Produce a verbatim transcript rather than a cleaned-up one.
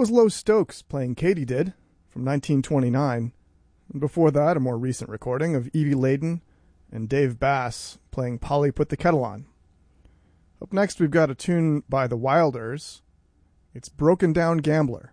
was Low Stokes playing Katy Did from nineteen twenty-nine. And before that, a more recent recording of Evie Layden and Dave Bass playing Polly Put the Kettle On. Up next, we've got a tune by the Wilders. It's Broken Down Gambler.